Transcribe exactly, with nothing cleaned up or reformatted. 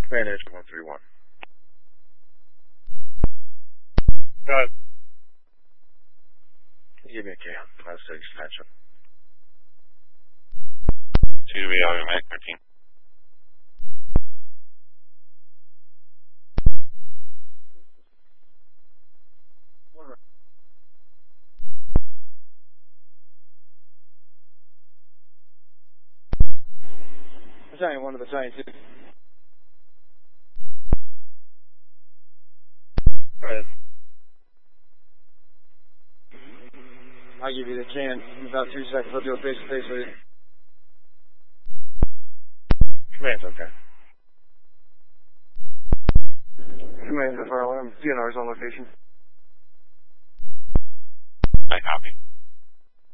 Command Engine one three one. Go ahead. Give me a K. I'll say extension. two to be automatic thirteen. Battalion one to Battalion two. Go ahead. I'll give you the can in about two seconds. I'll do a face to face with you. Command's okay. Command to fire alarm. D N R's on location. I copy.